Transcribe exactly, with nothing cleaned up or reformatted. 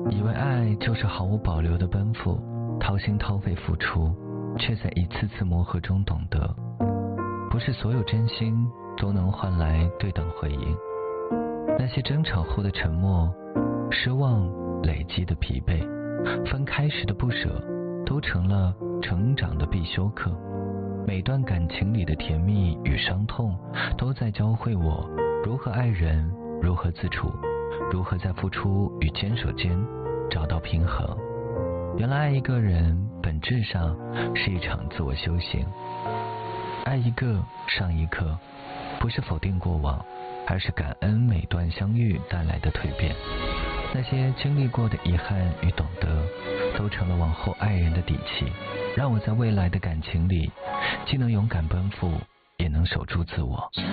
以为爱就是毫无保留的奔赴，掏心掏肺付出，却在一次次磨合中懂得，不是所有真心都能换来对等回应。那些争吵后的沉默，失望累积的疲惫，分开时的不舍，都成了成长的必修课。每段感情里的甜蜜与伤痛，都在教会我如何爱人，如何自处，如何在付出与坚守间找到平衡。原来爱一个人本质上是一场自我修行，爱一个上一刻，不是否定过往，而是感恩每段相遇带来的蜕变。那些经历过的遗憾与懂得，都成了往后爱人的底气，让我在未来的感情里既能勇敢奔赴，也能守住自我。